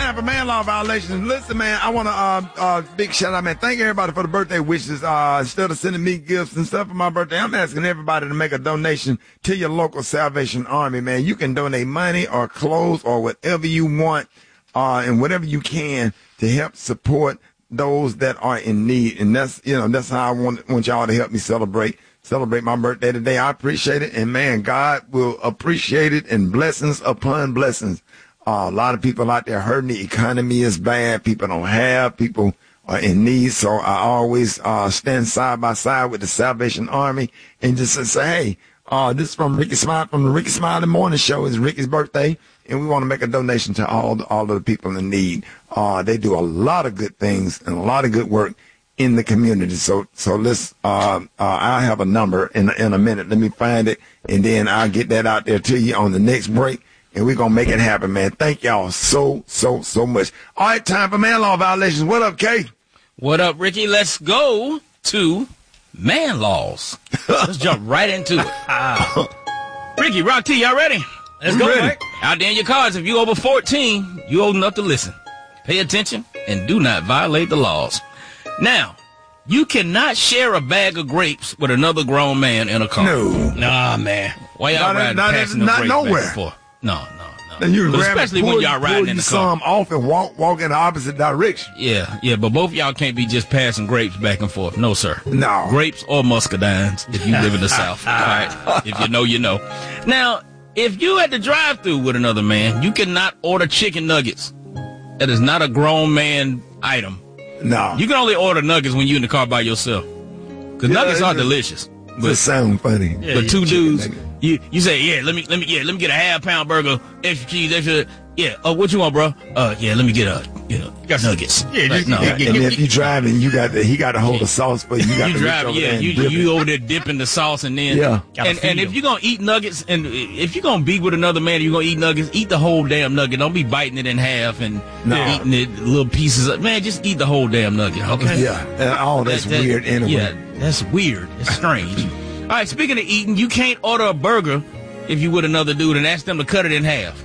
time for man law violations. Listen, man, I want to big shout out, man. Thank everybody for the birthday wishes. Instead of sending me gifts and stuff for my birthday, I'm asking everybody to make a donation to your local Salvation Army, man. You can donate money or clothes or whatever you want, and whatever you can to help support those that are in need. And that's how I want y'all to help me celebrate my birthday today. I appreciate it. And man, God will appreciate it, and blessings upon blessings. A lot of people out there hurting. The economy is bad. People don't have. People are in need. So I always stand side by side with the Salvation Army and just say, hey, this is from Ricky Smiley from the Ricky Smiley Morning Show. It's Ricky's birthday, and we want to make a donation to all of the people in need. They do a lot of good things and a lot of good work in the community. So let's, I have a number in a minute. Let me find it, and then I'll get that out there to you on the next break. And we're going to make it happen, man. Thank y'all so much. All right, time for man law violations. What up, Kay? What up, Ricky? Let's go to man laws. Let's jump right into it. Ricky, Rock T, y'all ready? Let's go, Mike. Out there in your cars, if you over 14, you old enough to listen. Pay attention and do not violate the laws. Now, you cannot share a bag of grapes with another grown man in a car. No. Nah, man. Why y'all riding passing the grapes nowhere. back and forth? No. And you especially when y'all riding in the car. Some off and walk in the opposite direction. Yeah, but both of y'all can't be just passing grapes back and forth. No, sir. No. Grapes or muscadines if you live in the South. All right. If you know, you know. Now, if you at the drive-thru with another man, you cannot order chicken nuggets. That is not a grown man item. No. You can only order nuggets when you're in the car by yourself. Because nuggets are delicious. But it sound funny. But two dudes, you say, let me get a half-pound burger, extra cheese, extra. Yeah. Oh, what you want, bro? Yeah, let me get nuggets. Yeah, like, no. And if you driving, he got to hold the sauce for you. You driving, you over there dipping the sauce, and then and if you're gonna eat nuggets, and if you're gonna be with another man, you're gonna eat nuggets, eat the whole damn nugget. Don't be biting it in half and eating it little pieces. Man, just eat the whole damn nugget. Okay. Yeah. That's weird anyway. Yeah, that's weird. It's strange. All right. Speaking of eating, you can't order a burger if you with another dude and ask them to cut it in half.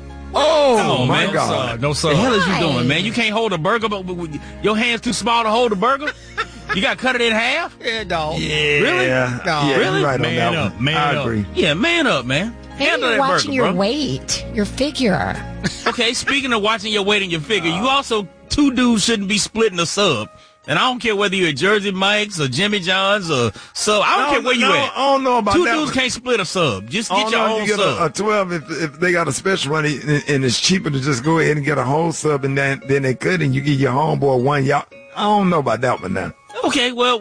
Oh, my man. God. No, sir. The hell is you doing, man? You can't hold a burger, but your hand's too small to hold a burger? You got to cut it in half? Yeah, dog. Yeah. Really? No. Yeah, really? Right man on that up. one. Man I up. agree. Yeah, man up, man. Maybe you're watching your weight, your figure. Okay, speaking of watching your weight and your figure, you also, two dudes shouldn't be splitting a sub. And I don't care whether you're at Jersey Mike's or Jimmy John's or sub. I don't care where you at. I don't know about two that. Two dudes can't split a sub. Just get your own sub. A 12 if they got a special one and it's cheaper to just go ahead and get a whole sub and then they could, and you give your homeboy one. Y'all, I don't know about that one now. Okay, well,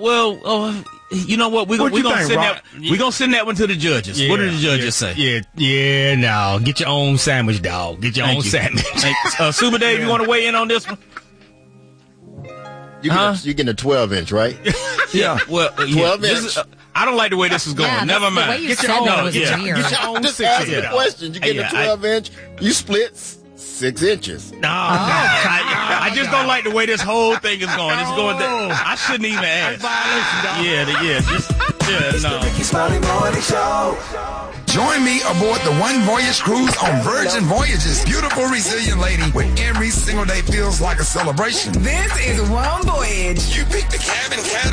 you know what? We're gonna send that one to the judges. Yeah, what did the judges say? Yeah, no. Get your own sandwich, dog. Get your own sandwich. Super Dave, you want to weigh in on this one? You're getting a 12-inch, right? Yeah. Well, 12-inch. I don't like the way this is going. Never mind. The way you said that was weird. Get your own 6 inches. Question. You get a 12-inch, you split 6 inches. No, I just don't like the way this whole thing is going. It's going. I shouldn't even ask. No. Ricky Smiley Morning Show. Join me aboard the One Voyage cruise on Virgin Voyages. Beautiful, resilient lady, where every single day feels like a celebration. This is One Voyage. You pick the cabin